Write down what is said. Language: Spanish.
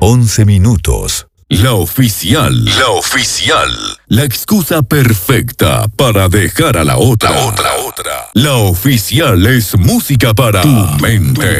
11 minutos. La oficial. La oficial. La excusa perfecta para dejar a la otra. La oficial es música para tu mente.